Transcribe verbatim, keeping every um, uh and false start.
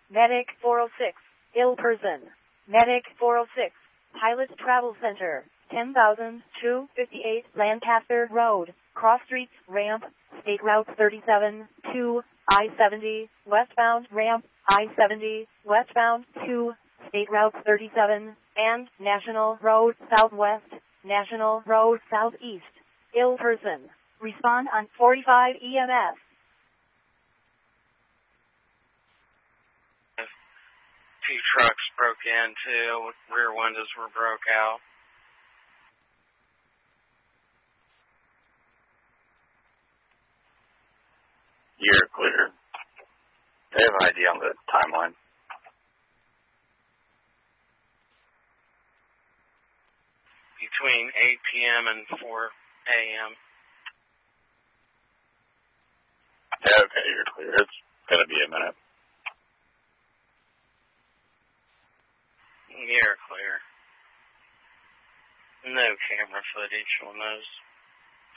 Medic four oh six, ill person. Medic four oh six, Pilot Travel Center, ten thousand two hundred fifty-eight Lancaster Road, Cross Streets, ramp, State Route thirty-seven, two, I seventy, westbound ramp, I seventy, westbound two, State Route thirty-seven, and National Road Southwest, National Road Southeast. Ill person. Respond on forty-five E M S. Two trucks broke into, rear windows were broke out. You're clear. They have an idea on the timeline. Between eight p.m. and four a.m. Yeah, okay, you're clear. It's going to be a minute. You're clear. No camera footage on those.